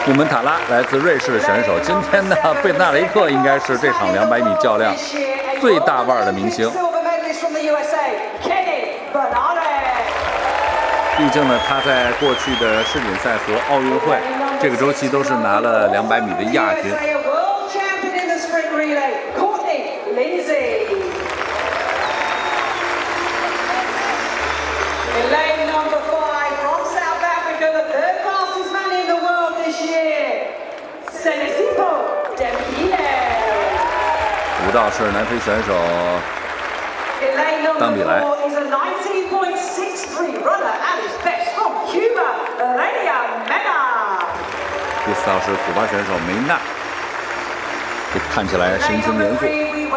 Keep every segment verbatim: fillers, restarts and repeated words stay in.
古门塔拉来自瑞士的选手。今天呢，贝德纳雷克应该是这场两百米较量最大腕的明星。毕竟呢，他在过去的世锦赛和奥运会这个周期都是拿了两百米的亚军。舞蹈是南非选手当比莱。第四号是古巴选手梅纳，这看起来神情严肃。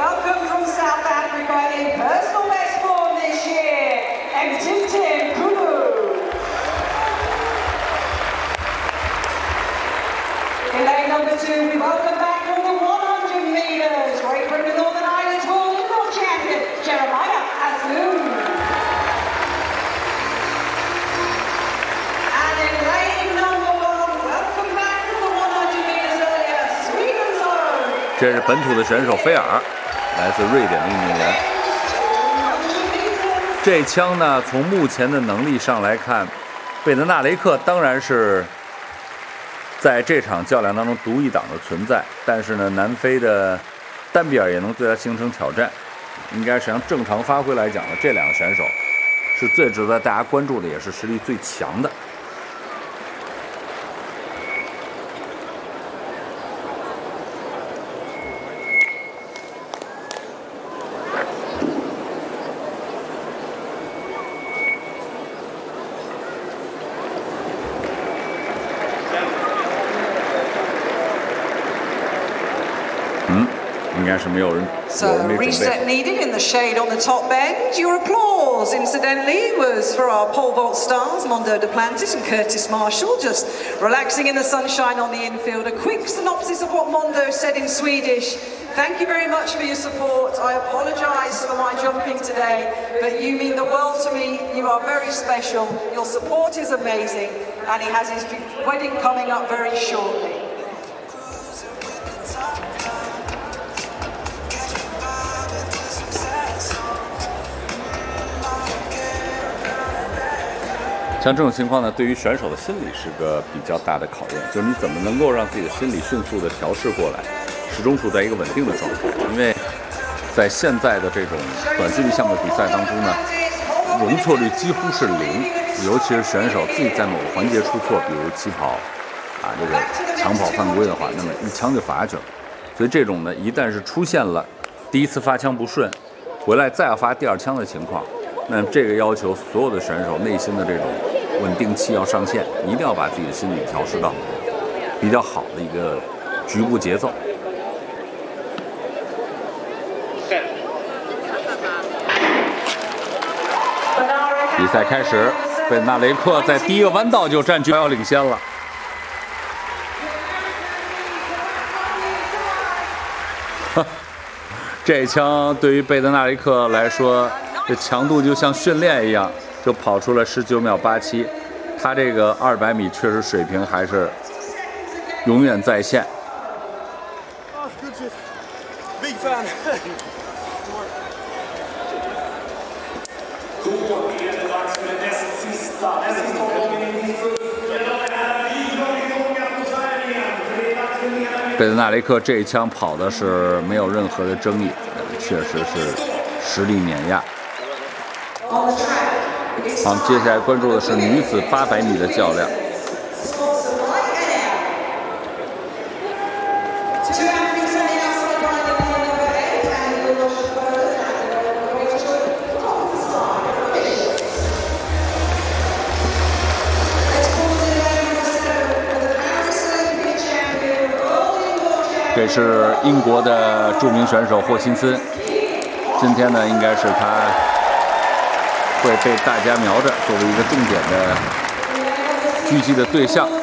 这是本土的选手菲尔，来自瑞典的运动员。这枪呢，从目前的能力上来看，贝德纳雷克当然是在这场较量当中独一档的存在，但是呢，南非的丹比尔也能对他形成挑战。应该是按正常发挥来讲呢，这两个选手是最值得大家关注的，也是实力最强的。 So reset needed in the shade on the top bend. Your applause, incidentally, was for our pole vault stars, Mondo Duplantis and Curtis Marshall, just relaxing in the sunshine on the infield. A quick synopsis of what Mondo said in Swedish. Thank you very much for your support. I apologise for my jumping today, but you mean the world to me. You are very special. Your support is amazing, and he has his wedding coming up very shortly. 像这种情况呢，对于选手的心理是个比较大的考验，就是你怎么能够让自己的心理迅速的调试过来，始终处在一个稳定的状态。因为在现在的这种短距离项目比赛当中呢，容错率几乎是零，尤其是选手自己在某个环节出错，比如起跑啊这个长跑犯规的话，那么一枪就罚下去了。所以这种呢，一旦是出现了第一次发枪不顺，回来再要发第二枪的情况，那这个要求所有的选手内心的这种稳定器要上线，一定要把自己的心理调试到比较好的一个局部节奏。比赛开始，贝德纳雷克在第一个弯道就占据要领先了。这一枪对于贝德纳雷克来说，这强度就像训练一样，就跑出了十九秒八七。他这个二百米确实水平还是永远在线。贝德纳雷克这一枪跑的是没有任何的争议，确实是实力碾压。好，接下来关注的是女子八百米的较量。这是英国的著名选手霍辛森，今天呢，应该是他会被大家瞄着作为一个重点的狙击的对象。